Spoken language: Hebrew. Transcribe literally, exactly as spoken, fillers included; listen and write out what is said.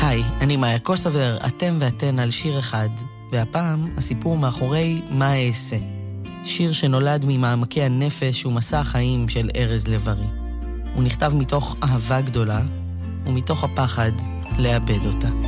היי, אני מאיה קוסובר, אתם ואתן על שיר אחד, והפעם הסיפור מאחורי מה אעשה. שיר שנולד ממעמקי הנפש ומסע החיים של ארז לב-ארי. הוא נכתב מתוך אהבה גדולה ומתוך הפחד לאבד אותה.